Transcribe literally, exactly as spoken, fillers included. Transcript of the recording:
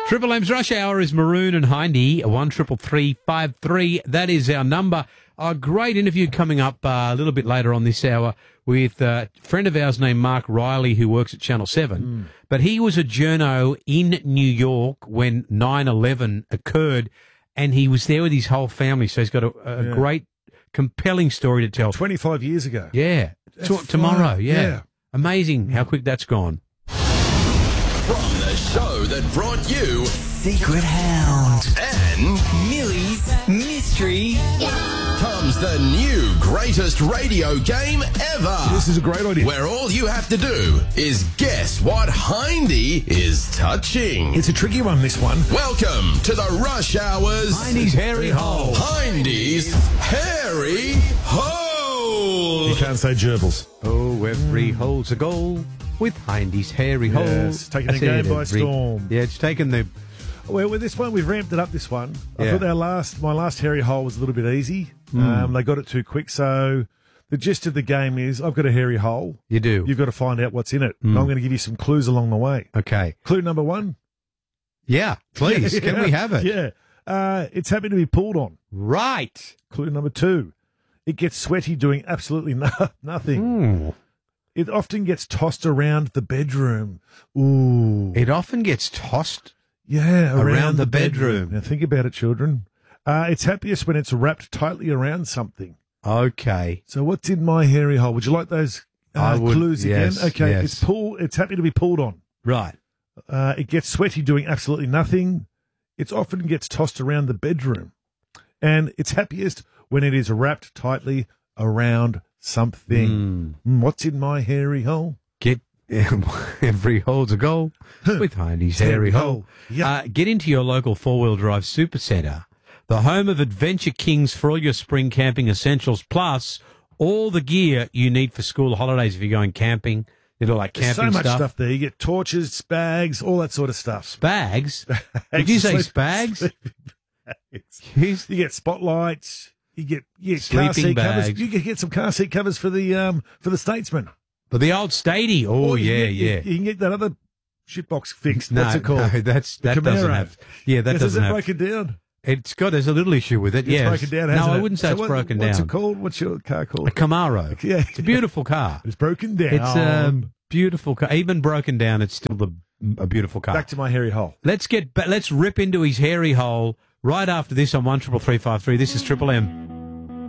Triple M's Rush Hour is Maroon and Hindy, one triple three five three. That is our number. A great interview coming up uh, a little bit later on this hour with uh, a friend of ours named Mark Riley, who works at Channel seven. Mm. But he was a journo in New York when nine eleven occurred, and he was there with his whole family. So he's got a, a yeah. great, compelling story to tell. twenty-five years ago. Yeah. T- tomorrow, yeah. yeah. Amazing how quick that's gone. From the show that brought you Secret Hound and Millie's Mystery comes the new greatest radio game ever. This is a great idea. Where all you have to do is guess what Hindy is touching. It's a tricky one, this one. Welcome to the Rush Hour's Hindy's Hairy Hole. Hindy's Hairy Hole. You can't say gerbils. Oh, every mm. hole's a goal. With Hindy's Hairy Hole. Yes, taking the game by every, storm. Yeah, it's taken the... Well, with this one, we've ramped it up, this one. I yeah. thought our last, my last Hairy Hole was a little bit easy. Mm. Um, they got it too quick. So the gist of the game is I've got a hairy hole. You do. You've got to find out what's in it. Mm. And I'm going to give you some clues along the way. Okay. Clue number one. Yeah, please. yeah. Can we have it? Yeah. Uh, it's happy to be pulled on. Right. Clue number two. It gets sweaty doing absolutely no- nothing. Mm. It often gets tossed around the bedroom. Ooh. It often gets tossed yeah, around, around the, the bedroom. bedroom. Now think about it, children. Uh, it's happiest when it's wrapped tightly around something. Okay. So what's in my hairy hole? Would you like those uh, I would, clues yes, again? Okay, yes. it's pull. It's happy to be pulled on. Right. Uh, it gets sweaty doing absolutely nothing. It often gets tossed around the bedroom. And it's happiest when it is wrapped tightly around something. Mm. What's in my hairy hole? Get every hole's a goal with Hindy's Hairy Hole. Yeah. Uh, get into your local four-wheel drive super centre, the home of Adventure Kings for all your spring camping essentials, plus all the gear you need for school holidays if you're going camping. You know, like There's camping so much stuff. stuff there. You get torches, spags, all that sort of stuff. Spags? Did you say spags? You get spotlights. You get you get car Sleeping seat bags. covers. You can get some car seat covers for the um for the Statesman. For the old Stady. Oh, Or you yeah, can get- yeah. You, you can get that other shitbox fixed. No, What's it called? no, that's, that The doesn't Camaro. have... Yeah, that Yes, doesn't is it have... broken down? It's got... There's a little issue with it, It's yes. broken down, No, hasn't I it? wouldn't say So it's what- broken what's down. it called? What's your car called? A Camaro. Yeah. It's a beautiful car. It's broken down. It's a beautiful car. Even broken down, it's still the, a beautiful car. Back to my hairy hole. Let's get... Let's rip into his hairy hole right after this on one triple three five three. This is Triple M.